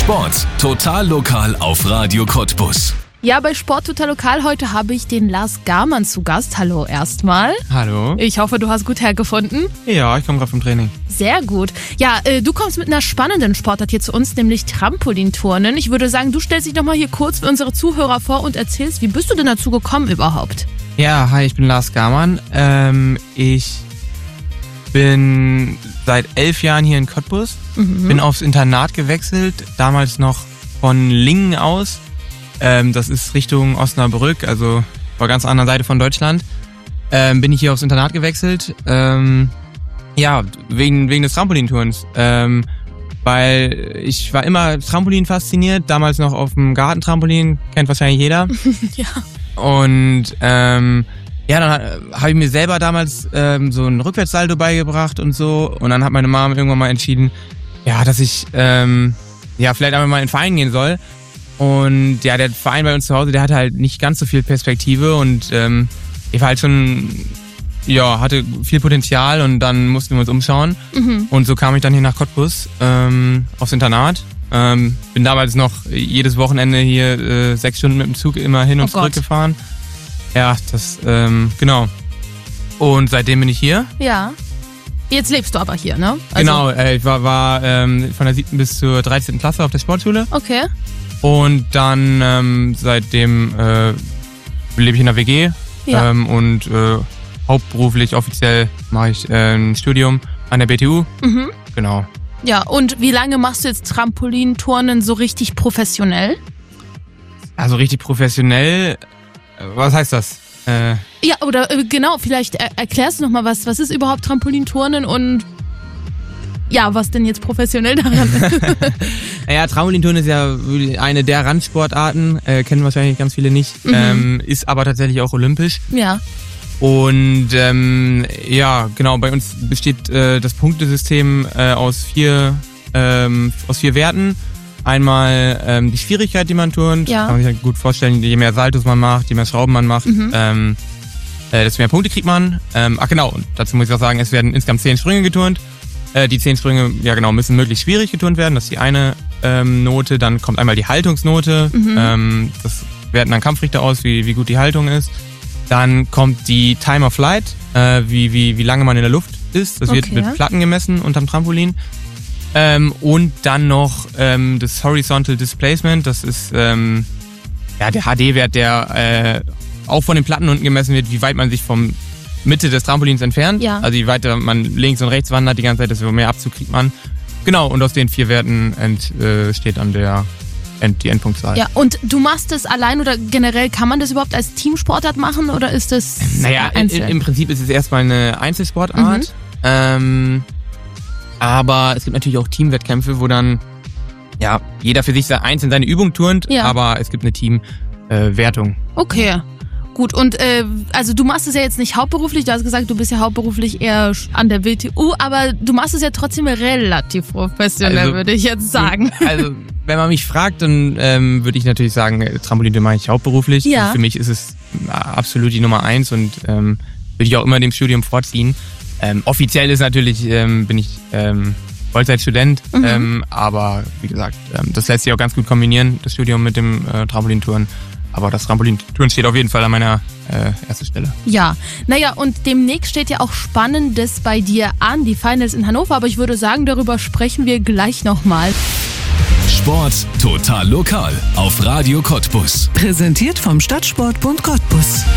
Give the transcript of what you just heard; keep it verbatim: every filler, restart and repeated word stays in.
Sport total lokal auf Radio Cottbus. Ja, bei Sport total lokal heute habe ich den Lars Garmann zu Gast. Hallo erstmal. Hallo. Ich hoffe, du hast gut hergefunden. Ja, ich komme gerade vom Training. Sehr gut. Ja, äh, du kommst mit einer spannenden Sportart hier zu uns, nämlich Trampolinturnen. Ich würde sagen, du stellst dich nochmal hier kurz für unsere Zuhörer vor und erzählst, wie bist du denn dazu gekommen überhaupt? Ja, hi, ich bin Lars Garmann. Ähm, ich bin seit elf Jahren hier in Cottbus. Mhm. Bin aufs Internat gewechselt, damals noch von Lingen aus. Ähm, das ist Richtung Osnabrück, also war ganz anderen Seite von Deutschland. Ähm, bin ich hier aufs Internat gewechselt. Ähm, ja, wegen, wegen des Trampolinturns. Ähm, weil ich war immer Trampolin fasziniert, damals noch auf dem Gartentrampolin, kennt wahrscheinlich jeder. Ja. Und ähm, ja, dann habe ich mir selber damals ähm, so ein Rückwärtssalto beigebracht und so. Und dann hat meine Mom irgendwann mal entschieden, ja, dass ich ähm, ja vielleicht einfach mal in den Verein gehen soll. Und ja, der Verein bei uns zu Hause, der hatte halt nicht ganz so viel Perspektive und ähm, ich war halt schon, ja, hatte viel Potenzial und dann mussten wir uns umschauen. Mhm. Und so kam ich dann hier nach Cottbus ähm, aufs Internat. Ähm, bin damals noch jedes Wochenende hier äh, sechs Stunden mit dem Zug immer hin und oh zurück Gott. gefahren. Ja, das, ähm, genau. Und seitdem bin ich hier. Ja. Jetzt lebst du aber hier, ne? Also genau, äh, ich war, war ähm, von der siebten bis zur dreizehnten Klasse auf der Sportschule. Okay. Und dann ähm, seitdem äh, lebe ich in der W G ja. ähm, und äh, hauptberuflich, offiziell mache ich äh, ein Studium an der B T U. Mhm. Genau. Ja, und wie lange machst du jetzt Trampolinturnen so richtig professionell? Also richtig professionell, was heißt das? Äh, ja, oder äh, genau, vielleicht er- erklärst du nochmal was. Was ist überhaupt Trampolinturnen und ja, was denn jetzt professionell daran ist? Naja, Trampolinturnen ist ja eine der Randsportarten, äh, kennen wahrscheinlich ganz viele nicht, mhm. ähm, ist aber tatsächlich auch olympisch. Ja. Und ähm, ja, genau, bei uns besteht äh, das Punktesystem äh, aus vier ähm, aus vier Werten. Einmal ähm, die Schwierigkeit, die man turnt. Ja. Kann man sich gut vorstellen, je mehr Saltos man macht, je mehr Schrauben man macht, mhm. ähm, äh, desto mehr Punkte kriegt man. Ähm, ach genau, und dazu muss ich auch sagen, es werden insgesamt zehn Sprünge geturnt. Äh, die zehn Sprünge, ja genau, müssen möglichst schwierig geturnt werden. Das ist die eine ähm, Note. Dann kommt einmal die Haltungsnote. Mhm. Ähm, das werten dann Kampfrichter aus, wie, wie gut die Haltung ist. Dann kommt die Time of Flight, äh, wie, wie, wie lange man in der Luft ist. Das wird okay. mit Platten gemessen unterm Trampolin. Ähm, und dann noch ähm, das Horizontal Displacement. Das ist ähm, ja, der H D-Wert, der äh, auch von den Platten unten gemessen wird, wie weit man sich vom Mitte des Trampolins entfernt. Ja. Also je weiter man links und rechts wandert, die ganze Zeit, desto mehr Abzug kriegt man. Genau, und aus den vier Werten entsteht äh, dann der, End, die Endpunktzahl. Ja, und du machst das allein oder generell, kann man das überhaupt als Teamsportart machen oder ist das Naja, einzeln? in, im Prinzip ist es erstmal eine Einzelsportart. Mhm. Ähm, aber es gibt natürlich auch Teamwettkämpfe, wo dann ja, jeder für sich einzeln seine Übung turnt, ja. aber es gibt eine Teamwertung. Äh, okay. Gut, und äh, also du machst es ja jetzt nicht hauptberuflich, du hast gesagt, du bist ja hauptberuflich eher an der W T U, aber du machst es ja trotzdem relativ professionell, also, würde ich jetzt sagen. Also, wenn man mich fragt, dann ähm, würde ich natürlich sagen, Trampolin mache ich hauptberuflich. Ja. Für mich ist es absolut die Nummer eins und ähm, würde ich auch immer dem Studium vorziehen. Ähm, offiziell ist natürlich, ähm, bin ich ähm, Vollzeitstudent, mhm. ähm, aber wie gesagt, ähm, das lässt sich auch ganz gut kombinieren, das Studium mit dem äh, Trampolintouren. Aber das Trampolintouren steht auf jeden Fall an meiner äh, ersten Stelle. Ja, naja, und demnächst steht ja auch Spannendes bei dir an, die Finals in Hannover. Aber ich würde sagen, darüber sprechen wir gleich nochmal. Sport total lokal auf Radio Cottbus. Präsentiert vom Stadtsportbund Cottbus.